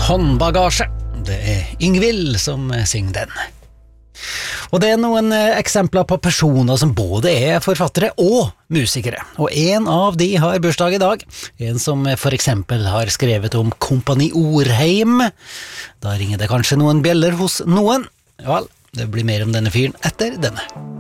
håndbagasje. Det Yngvild som synger den. Og det noen eksempler på personer som både forfattere og musikere. Og en av de har bursdag i dag. En som for eksempel har skrevet om Kompani Orheim. Da ringer det kanskje noen bjeller hos noen. Ja vel, det blir mer om denne fyren etter denne.